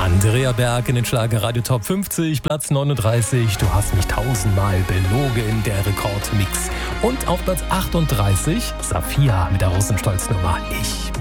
Andrea Berg in den Schlagerradio Top 50, Platz 39. Du hast mich 1000-mal belogen, der Rekordmix. Und auf Platz 38 Safia mit der Rosenstolz-Nummer Ich